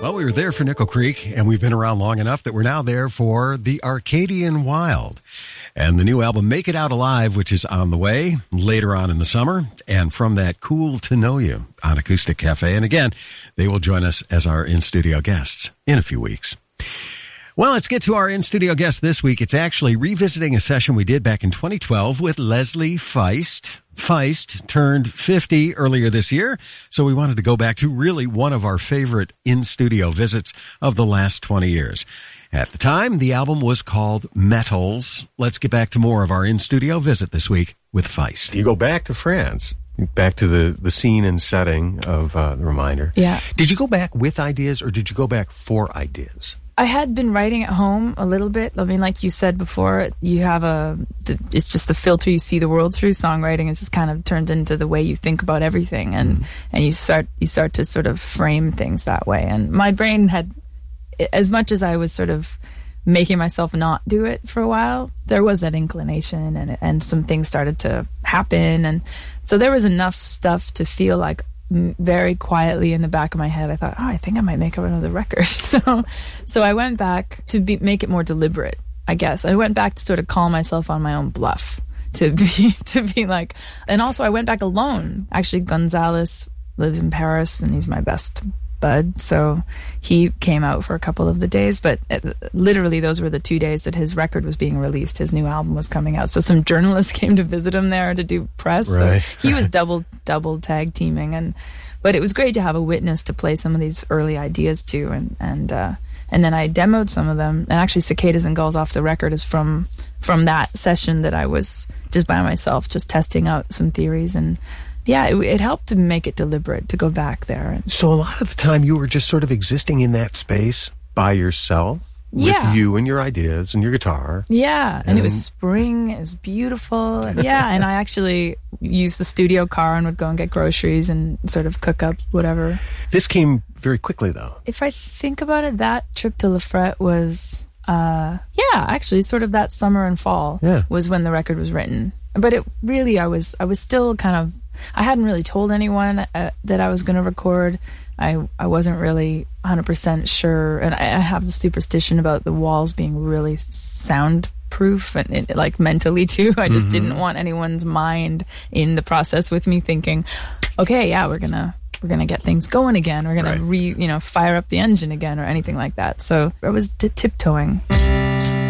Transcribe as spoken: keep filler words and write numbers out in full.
Well, we were there for Nickel Creek, and we've been around long enough that we're now there for the Arcadian Wild. And the new album, Make It Out Alive, which is on the way later on in the summer. And from that, Cool to Know You on Acoustic Cafe. And again, they will join us as our in-studio guests in a few weeks. Well, let's get to our in-studio guest this week. It's actually revisiting a session we did back in twenty twelve with Leslie Feist. Feist turned fifty earlier this year, so we wanted to go back to really one of our favorite in-studio visits of the last twenty years. At the time, the album was called Metals. Let's get back to more of our in-studio visit this week with Feist. You go back to France, back to the, the scene and setting of uh, The Reminder. Yeah. Did you go back with ideas, or did you go back for ideas? I had been writing at home a little bit. I mean, like you said before, you have a, it's just the filter you see the world through. Songwriting is just kind of turned into the way you think about everything. And, mm. and you start, you start to sort of frame things that way. And my brain had, as much as I was sort of making myself not do it for a while, there was that inclination, and, and some things started to happen. And so there was enough stuff to feel like, very quietly in the back of my head, I thought, oh, I think I might make up another record. So so I went back to be, make it more deliberate, I guess. I went back to sort of call myself on my own bluff, to be to be like, and also I went back alone. Actually, Gonzalez lives in Paris, and he's my best bud, so he came out for a couple of the days, but it, literally those were the two days that his record was being released. His new album was coming out, so some journalists came to visit him there to do press. Right. So he was double double tag teaming, and but it was great to have a witness to play some of these early ideas to, and and uh and then I demoed some of them, and actually Cicadas and Gulls Off the Record is from from that session that I was just by myself, just testing out some theories. And yeah, it, it helped to make it deliberate, to go back there. So a lot of the time you were just sort of existing in that space by yourself, yeah, with you and your ideas and your guitar. Yeah, and, and it was spring, it was beautiful. And yeah, and I actually used the studio car and would go and get groceries and sort of cook up whatever. This came very quickly, though. If I think about it, that trip to La Frette was, uh, yeah, actually sort of that summer and fall yeah. was when the record was written. But it really, I was, I was still kind of, I hadn't really told anyone uh, that I was going to record. I I wasn't really one hundred percent sure, and I, I have the superstition about the walls being really soundproof and it, like mentally too. I just mm-hmm. didn't want anyone's mind in the process with me thinking, okay, yeah, we're gonna we're gonna get things going again. We're gonna right. re you know fire up the engine again or anything like that. So I was t- tiptoeing.